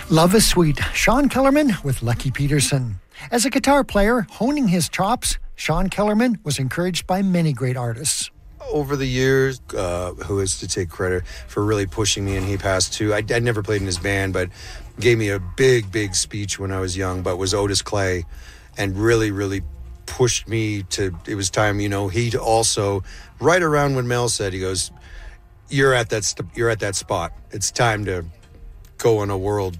Love is Sweet, Sean Kellerman with Lucky Peterson. As a guitar player, honing his chops, Sean Kellerman was encouraged by many great artists. Over the years, who is to take credit for really pushing me, and he passed too. I never played in his band, but gave me a big speech when I was young, but was Otis Clay, and really pushed me to, it was time, he also, right around when Mel said, he goes, you're at that spot. It's time to go on a world,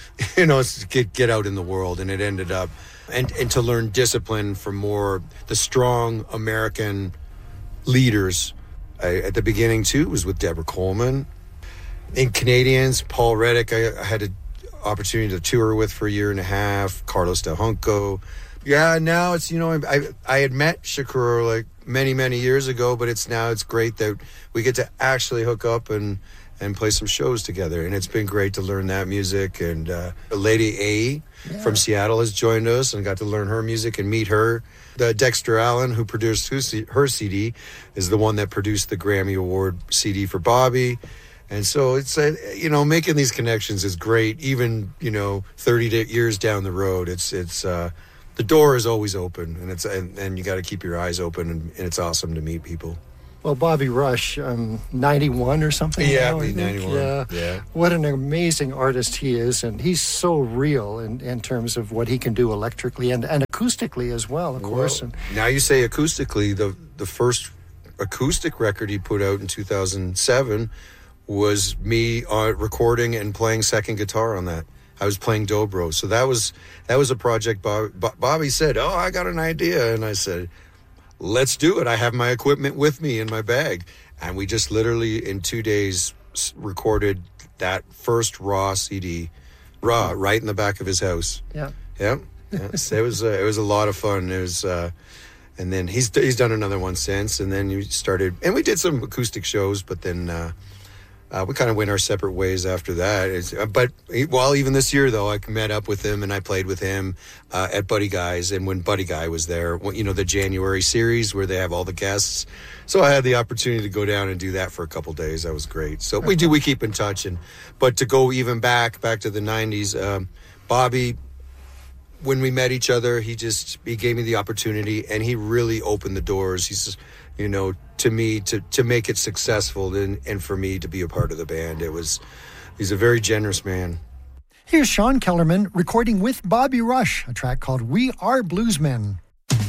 get out in the world. And it ended up, and to learn discipline from more the strong American leaders. At the beginning too was with Deborah Coleman. In Canadians, Paul Reddick, I had an opportunity to tour with for a year and a half. Carlos Del Junco. Yeah, now it's, I had met Shakur like many years ago, but it's great that we get to actually hook up and play some shows together. And it's been great to learn that music. And Lady A from Seattle has joined us, and got to learn her music and meet her. Dexter Allen, who produced her CD, is the one that produced the Grammy Award CD for Bobby. And so it's, making these connections is great. Even, 30 years down the road, it's the door is always open, and you got to keep your eyes open, and it's awesome to meet people. Well, Bobby Rush, 91 or something. Yeah, now, 91. Yeah. What an amazing artist he is, and he's so real in terms of what he can do electrically and acoustically as well, of course. And now you say acoustically, the first acoustic record he put out in 2007 was me recording and playing second guitar on that. I was playing dobro, so that was a project. Bobby said, "Oh, I got an idea," and I said, let's do it. I have my equipment with me in my bag. And we just literally in 2 days recorded that first raw CD, right in the back of his house. Yeah. So it was a lot of fun. It was, and then he's done another one since. And then we started, and we did some acoustic shows, but then we kind of went our separate ways after that. But even this year, though, I met up with him and I played with him at Buddy Guy's. And when Buddy Guy was there, the January series where they have all the guests. So I had the opportunity to go down and do that for a couple days. That was great. So we keep in touch. But to go even back to the 90s, Bobby, when we met each other, he gave me the opportunity, and he really opened the doors. He's to me, to make it successful and for me to be a part of the band. He's a very generous man. Here's Sean Kellerman recording with Bobby Rush, a track called We Are Bluesmen.